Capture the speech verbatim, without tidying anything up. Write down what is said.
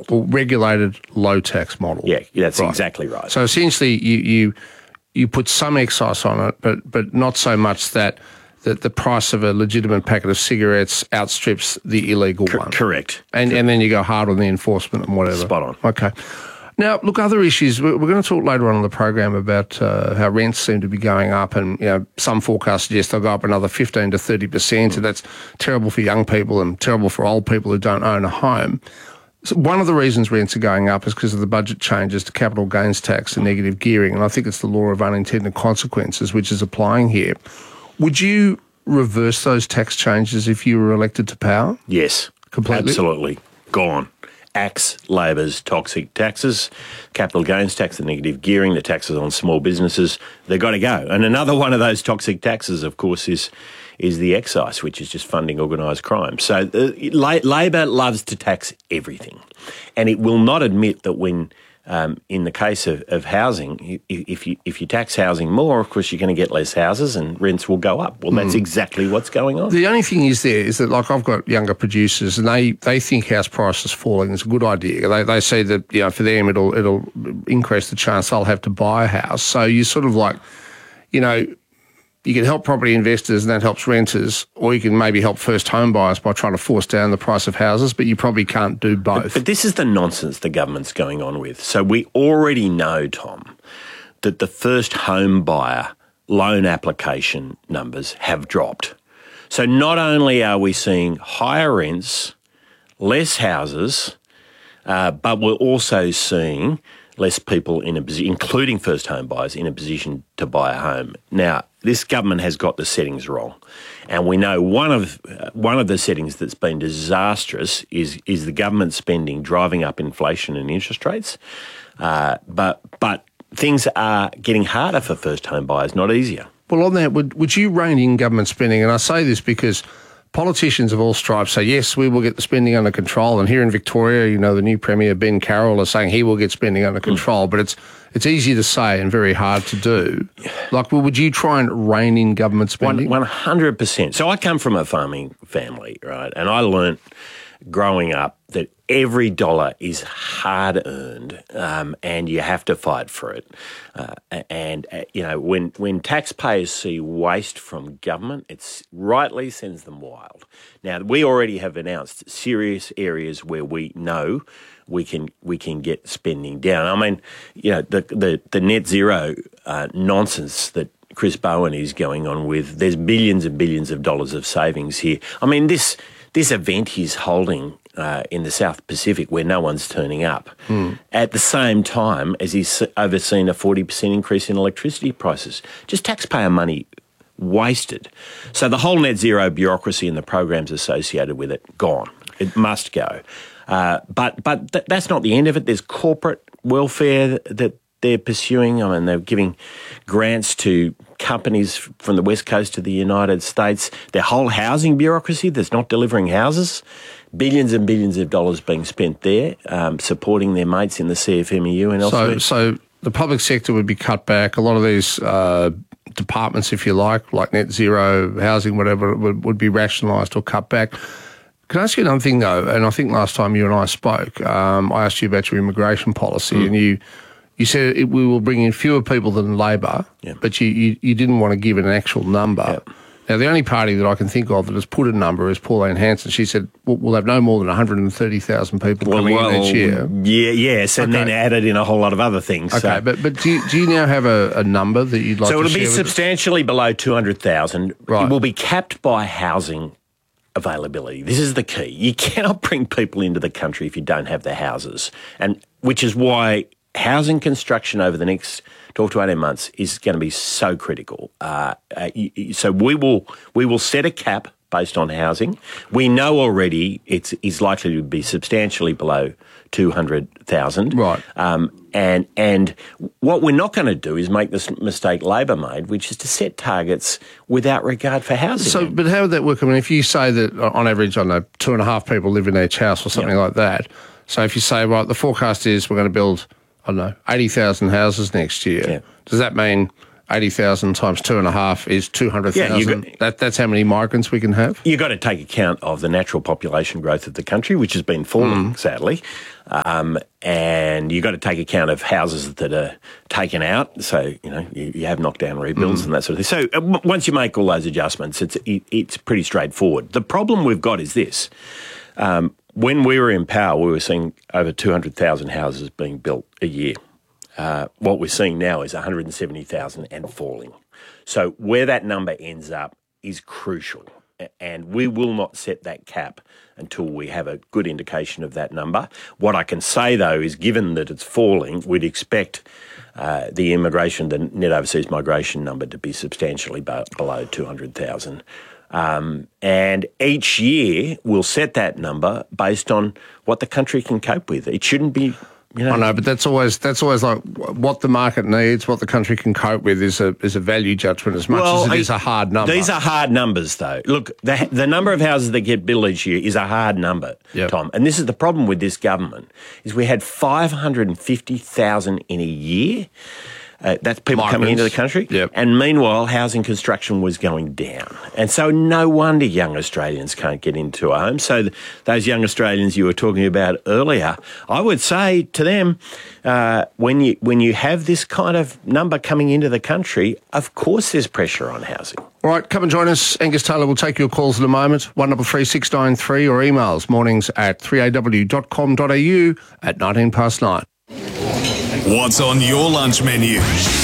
world. Well, regulated low tax model. Yeah, that's right. exactly right. So essentially, you, you you put some excise on it, but but not so much that that the price of a legitimate packet of cigarettes outstrips the illegal C- one. Correct. And correct. and then you go hard on the enforcement and whatever. Spot on. Okay. Now, look, other issues. We're going to talk later on in the program about uh, how rents seem to be going up, and you know, some forecasts suggest they'll go up another fifteen to thirty percent, and that's terrible for young people and terrible for old people who don't own a home. So one of the reasons rents are going up is because of the budget changes to capital gains tax and negative gearing, and I think it's the law of unintended consequences which is applying here. Would you reverse those tax changes if you were elected to power? Yes, completely. Absolutely. Gone. Axe Labor's toxic taxes, capital gains tax, the negative gearing, the taxes on small businesses, they've got to go. And another one of those toxic taxes, of course, is is the excise, which is just funding organised crime. So uh, La- Labor loves to tax everything. And it will not admit that when, um, in the case of, of housing, if you if you tax housing more, of course, you're going to get less houses and rents will go up. Well, that's mm. exactly what's going on. The only thing is there is that, like, I've got younger producers and they, they think house prices falling is a good idea. They they see that, you know, for them it'll it'll increase the chance they'll have to buy a house. So you sort of like, you know, you can help property investors and that helps renters, or you can maybe help first home buyers by trying to force down the price of houses, but you probably can't do both. But, but this is the nonsense the government's going on with. So we already know, Tom, that the first home buyer loan application numbers have dropped. So not only are we seeing higher rents, less houses, uh, but we're also seeing less people in a position, including first home buyers, in a position to buy a home. Now, this government has got the settings wrong, and we know one of uh, one of the settings that's been disastrous is is the government spending driving up inflation and interest rates. Uh, but but things are getting harder for first home buyers, not easier. Well, on that, would would you rein in government spending? And I say this because politicians of all stripes say, yes, we will get the spending under control. And here in Victoria, you know, the new Premier, Ben Carroll, is saying he will get spending under control. Mm. But it's it's easy to say and very hard to do. Like, well, would you try and rein in government spending? one hundred percent. So I come from a farming family, right? And I learnt growing up that every dollar is hard-earned um, and you have to fight for it. Uh, and, uh, you know, when, when taxpayers see waste from government, it rightly sends them wild. Now, we already have announced serious areas where we know we can we can get spending down. I mean, you know, the, the, the net zero uh, nonsense that Chris Bowen is going on with, there's billions and billions of dollars of savings here. I mean, this... This event he's holding uh, in the South Pacific where no one's turning up, mm. at the same time as he's overseen a forty percent increase in electricity prices. Just taxpayer money wasted. So the whole net zero bureaucracy and the programs associated with it, gone. It must go. Uh, but but th- that's not the end of it. There's corporate welfare that they're pursuing. I mean, they're giving grants to companies from the West Coast to the United States. Their whole housing bureaucracy that's not delivering houses, billions and billions of dollars being spent there, um, supporting their mates in the C F M E U and elsewhere. So, so the public sector would be cut back. A lot of these uh, departments, if you like, like net zero, housing, whatever, would, would be rationalised or cut back. Can I ask you another thing, though? And I think last time you and I spoke, um, I asked you about your immigration policy, mm. and you... You said it, we will bring in fewer people than Labor, yeah. but you, you, you didn't want to give it an actual number. Yeah. Now, the only party that I can think of that has put a number is Pauline Hanson. She said, we'll, we'll have no more than one hundred thirty thousand people well, coming well, in each year. Yeah, yes, and okay. then added in a whole lot of other things. Okay, so. but but do you, do you now have a, a number that you'd like so to share? So it'll be substantially below two hundred thousand. Right. It will be capped by housing availability. This is the key. You cannot bring people into the country if you don't have the houses, and which is why housing construction over the next twelve to eighteen months is going to be so critical. Uh, uh, so we will we will set a cap based on housing. We know already it's is likely to be substantially below two hundred thousand. Right. Um, and and what we're not going to do is make this mistake Labor made, which is to set targets without regard for housing. So, but how would that work? I mean, if you say that on average, I don't know, two and a half people live in each house or something yep. like that. So if you say, right, the forecast is we're going to build, I don't know, eighty thousand houses next year. Yeah. Does that mean eighty thousand times two and a half is two hundred thousand. Yeah, that, that's how many migrants we can have? You've got to take account of the natural population growth of the country, which has been falling, mm. sadly. Um, and you've got to take account of houses that are taken out. So, you know, you, you have knockdown rebuilds mm. and that sort of thing. So uh, once you make all those adjustments, it's it, it's pretty straightforward. The problem we've got is this. Um, when we were in power, we were seeing over two hundred thousand houses being built a year. Uh, what we're seeing now is one hundred seventy thousand and falling. So where that number ends up is crucial. And we will not set that cap until we have a good indication of that number. What I can say, though, is given that it's falling, we'd expect uh, the immigration, the net overseas migration number to be substantially be- below two hundred thousand. Um, and each year we'll set that number based on what the country can cope with. It shouldn't be... You know, I know, but that's always that's always like what the market needs, what the country can cope with is a is a value judgment as much well, as it is a hard number. These are hard numbers, though. Look, the the number of houses that get built each year is a hard number, yep. Tom. And this is the problem with this government: is we had five hundred and fifty thousand in a year. Uh, that's people Migrants. coming into the country. Yep. And meanwhile, housing construction was going down. And so no wonder young Australians can't get into a home. So th- those young Australians you were talking about earlier, I would say to them, uh, when you when you have this kind of number coming into the country, of course there's pressure on housing. All right, come and join us. Angus Taylor will take your calls in a moment. one double three six nine three or emails mornings at three a w dot com dot a u at nineteen past nine. What's on your lunch menu?